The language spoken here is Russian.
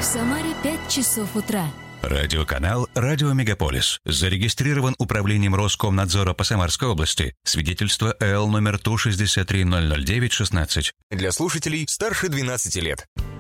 Самаре 5 часов утра. Радиоканал «Радио Мегаполис». Зарегистрирован Управлением Роскомнадзора по Самарской области. Свидетельство ЭЛ номер 163-009-16. Для слушателей старше 12 лет.